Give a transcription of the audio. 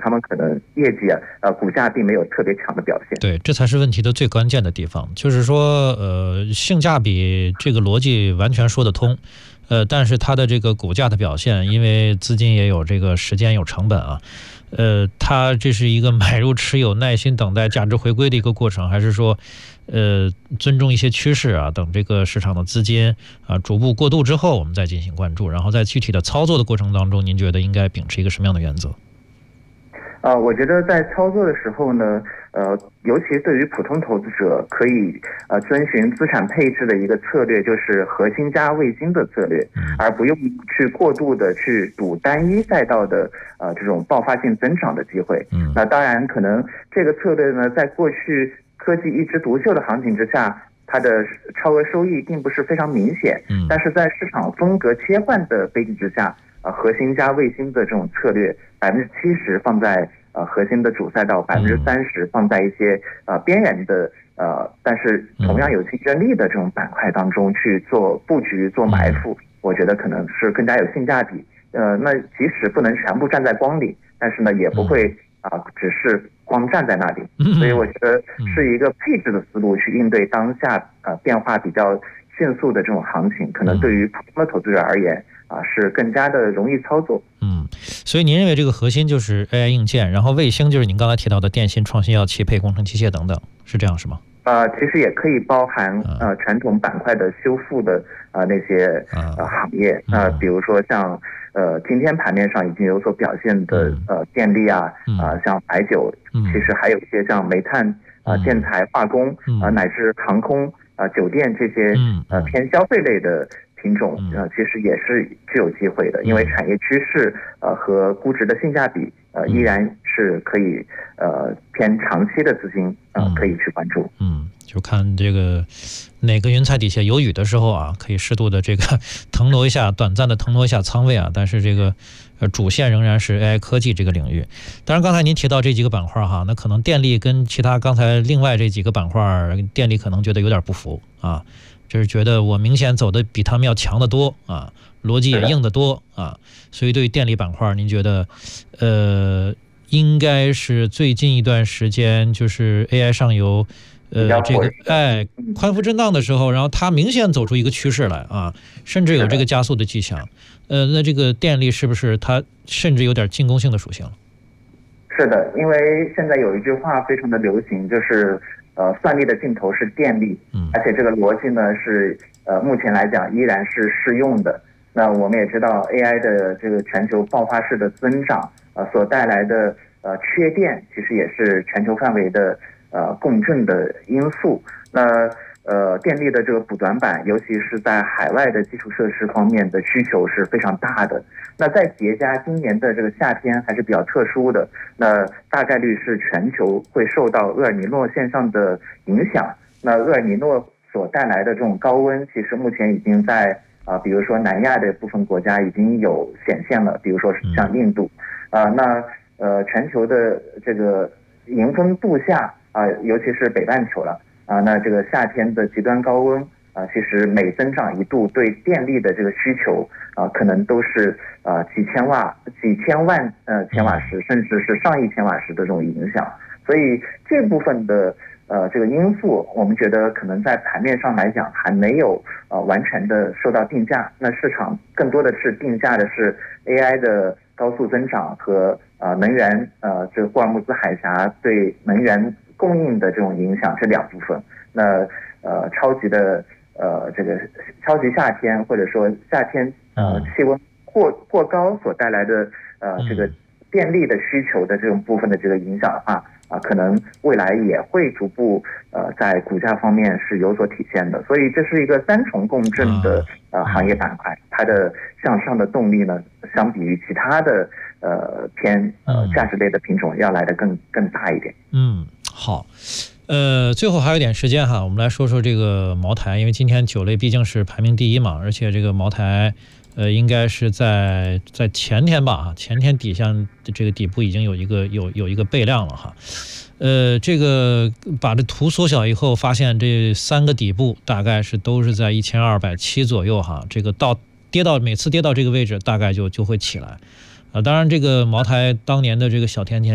他们可能业绩股价并没有特别强的表现。 对，这才是问题的最关键的地方，就是说性价比这个逻辑完全说得通，但是它的这个股价的表现，因为资金也有这个时间有成本啊，它这是一个买入持有耐心等待价值回归的一个过程，还是说尊重一些趋势啊，等这个市场的资金啊逐步过渡之后我们再进行关注，然后在具体的操作的过程当中，您觉得应该秉持一个什么样的原则？ 我觉得在操作的时候呢，尤其对于普通投资者，可以遵循资产配置的一个策略，就是核心加卫星的策略，而不用去过度的去赌单一赛道的这种爆发性增长的机会。那当然，可能这个策略呢，在过去科技一枝独秀的行情之下，它的超额收益并不是非常明显。但是在市场风格切换的背景之下，核心加卫星的这种策略，70%放在核心的主赛道，30%放在一些边缘的但是同样有竞争力的这种板块当中去做布局、做埋伏，我觉得可能是更加有性价比。那即使不能全部站在光里，但是呢也不会只是光站在那里。所以我觉得是一个配置的思路去应对当下变化比较迅速的这种行情，可能对于普通的投资者而言是更加的容易操作。 所以您认为这个核心就是 AI 硬件，然后卫星就是您刚才提到的电信、创新药企、配工程机械等等，是这样是吗？ 其实也可以包含传统板块的修复的那些行业，比如说像今天盘面上已经有所表现的电力像白酒，其实还有一些像煤炭建材、化工乃至航空酒店这些偏消费类的品种其实也是具有机会的，因为产业趋势和估值的性价比依然是可以偏长期的资金可以去关注。 就看这个哪个云彩底下有雨的时候可以适度的这个腾挪一下，短暂的腾挪一下仓位但是这个主线仍然是 AI 科技这个领域。当然刚才您提到这几个板块那可能电力跟其他刚才另外这几个板块，电力可能觉得有点不符就是觉得我明显走的比他们要强得多逻辑也硬得多所以对于电力板块，您觉得应该是最近一段时间就是 AI 上游这个宽幅震荡的时候，然后它明显走出一个趋势来甚至有这个加速的迹象。那这个电力是不是它甚至有点进攻性的属性了？ 是的，因为现在有一句话非常的流行，就是算力的尽头是电力，而且这个逻辑呢是目前来讲依然是适用的。那我们也知道 AI 的这个全球爆发式的增长所带来的缺电，其实也是全球范围的共振的因素。那电力的这个补短板，尤其是在海外的基础设施方面的需求是非常大的。那再叠加今年的这个夏天还是比较特殊的，那大概率是全球会受到厄尔尼诺现象的影响。那厄尔尼诺所带来的这种高温，其实目前已经在比如说南亚的部分国家已经有显现了，比如说像印度那全球的这个迎风度夏尤其是北半球了那这个夏天的极端高温其实每增长1度对电力的这个需求可能都是几千万千瓦时，甚至是上亿千瓦时的这种影响。所以这部分的这个因素，我们觉得可能在盘面上来讲还没有完全的受到定价。那市场更多的是定价的是 AI 的高速增长和能源这个霍尔木兹海峡对能源供应的这种影响，这两部分。那超级的这个超级夏天，或者说夏天气温过高所带来的这个电力的需求的这种部分的这个影响的话可能未来也会逐步在股价方面是有所体现的。所以这是一个三重共振的行业板块，它的向上的动力呢，相比于其他的偏价值类的品种要来的更大一点。 好。最后还有点时间我们来说说这个茅台，因为今天酒类毕竟是排名第一嘛，而且这个茅台应该是在前天吧前天底下的这个底部已经有一个倍量了这个把这图缩小以后，发现这3个底部大概都是在1270左右这个每次跌到这个位置大概就会起来当然这个茅台当年的这个小甜甜